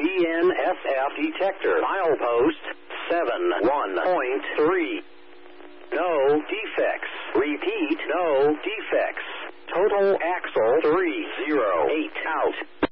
DNSF detector. Milepost 71.3. No defects. Repeat, no defects. Total axle 308 out.